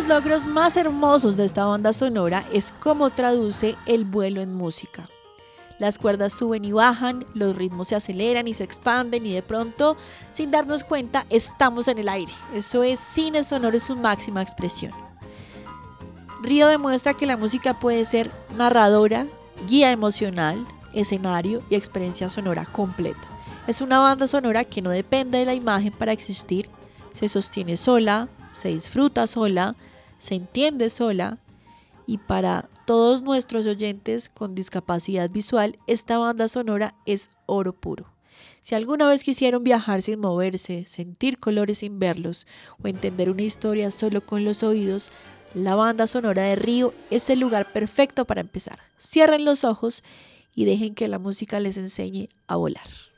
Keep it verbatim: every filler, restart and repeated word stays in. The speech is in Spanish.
logros más hermosos de esta banda sonora es cómo traduce el vuelo en música. Las cuerdas suben y bajan, los ritmos se aceleran y se expanden y de pronto, sin darnos cuenta, estamos en el aire. Eso es cine sonoro en su máxima expresión. Río demuestra que la música puede ser narradora, guía emocional, escenario y experiencia sonora completa. Es una banda sonora que no depende de la imagen para existir, se sostiene sola, se disfruta sola, se entiende sola. Y para todos nuestros oyentes con discapacidad visual, esta banda sonora es oro puro. Si alguna vez quisieron viajar sin moverse, sentir colores sin verlos o entender una historia solo con los oídos, la banda sonora de Río es el lugar perfecto para empezar. Cierren los ojos y dejen que la música les enseñe a volar.